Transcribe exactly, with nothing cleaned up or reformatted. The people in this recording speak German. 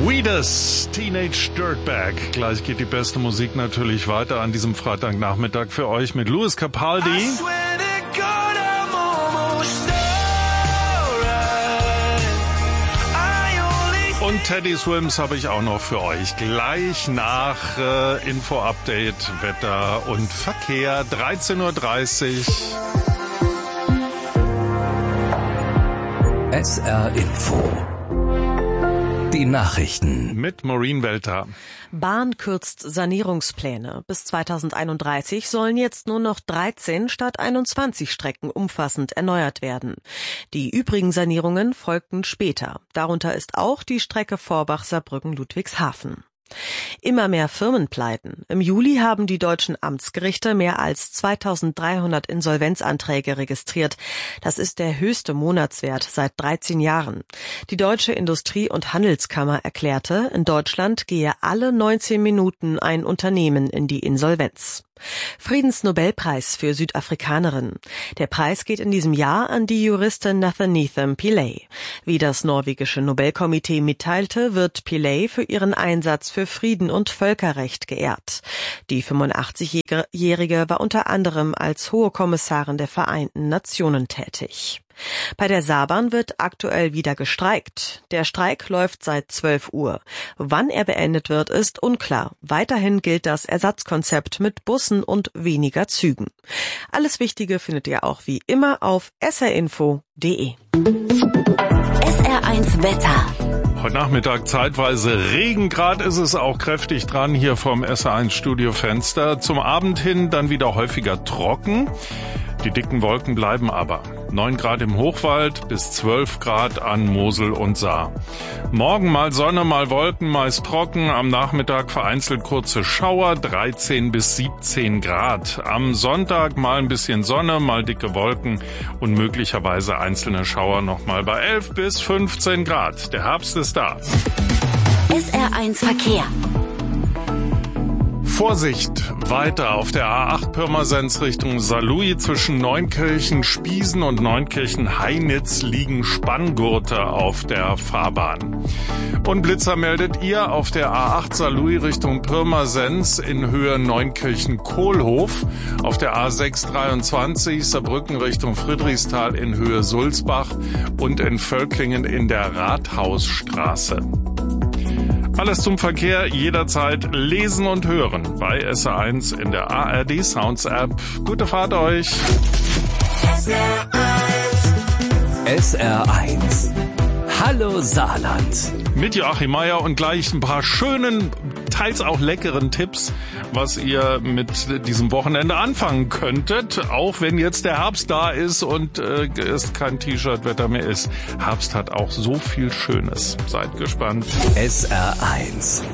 Weeders, Teenage Dirtbag. Gleich geht die beste Musik natürlich weiter an diesem Freitagnachmittag für euch mit Lewis Capaldi. Und Teddy Swims habe ich auch noch für euch. Gleich nach äh, Info-Update, Wetter und Verkehr, dreizehn Uhr dreißig. S R Info. Die Nachrichten. Mit Maureen Welter. Bahn kürzt Sanierungspläne. Bis zweitausendeinunddreißig sollen jetzt nur noch dreizehn statt einundzwanzig Strecken umfassend erneuert werden. Die übrigen Sanierungen folgten später. Darunter ist auch die Strecke Vorbach-Saarbrücken-Ludwigshafen. Immer mehr Firmenpleiten. Im Juli haben die deutschen Amtsgerichte mehr als zweitausenddreihundert Insolvenzanträge registriert. Das ist der höchste Monatswert seit dreizehn Jahren. Die Deutsche Industrie- und Handelskammer erklärte, in Deutschland gehe alle neunzehn Minuten ein Unternehmen in die Insolvenz. Friedensnobelpreis für Südafrikanerin. Der Preis geht in diesem Jahr an die Juristin Nathanethan Pillay. Wie das norwegische Nobelkomitee mitteilte, wird Pillay für ihren Einsatz für Frieden und Völkerrecht geehrt. Die fünfundachtzigjährige war unter anderem als Hohe Kommissarin der Vereinten Nationen tätig. Bei der Saarbahn wird aktuell wieder gestreikt. Der Streik läuft seit zwölf Uhr. Wann er beendet wird, ist unklar. Weiterhin gilt das Ersatzkonzept mit Bussen und weniger Zügen. Alles Wichtige findet ihr auch wie immer auf s r info punkt d e. S R eins Wetter. Heute Nachmittag zeitweise Regen, gerade ist es auch kräftig dran hier vom S R eins Studiofenster. Zum Abend hin dann wieder häufiger trocken. Die dicken Wolken bleiben aber. neun Grad im Hochwald bis zwölf Grad an Mosel und Saar. Morgen mal Sonne, mal Wolken, meist trocken. Am Nachmittag vereinzelt kurze Schauer, dreizehn bis siebzehn Grad. Am Sonntag mal ein bisschen Sonne, mal dicke Wolken und möglicherweise einzelne Schauer nochmal bei elf bis fünfzehn Grad. Der Herbst ist da. S R eins Verkehr. Vorsicht, weiter auf der A acht Pirmasens Richtung Saarlouis zwischen Neunkirchen Spiesen und Neunkirchen Heinitz liegen Spanngurte auf der Fahrbahn. Und Blitzer meldet ihr auf der A acht Saarlouis Richtung Pirmasens in Höhe Neunkirchen Kohlhof, auf der A sechs dreiundzwanzig Saarbrücken Richtung Friedrichsthal in Höhe Sulzbach und in Völklingen in der Rathausstraße. Alles zum Verkehr jederzeit lesen und hören bei S R eins in der A R D Sounds App. Gute Fahrt euch. S R eins. S R eins. Hallo Saarland. Mit Joachim Meier und gleich ein paar schönen, teils auch leckeren Tipps, was ihr mit diesem Wochenende anfangen könntet, auch wenn jetzt der Herbst da ist und äh, es kein T-Shirt-Wetter mehr ist. Herbst hat auch so viel Schönes. Seid gespannt. S R eins.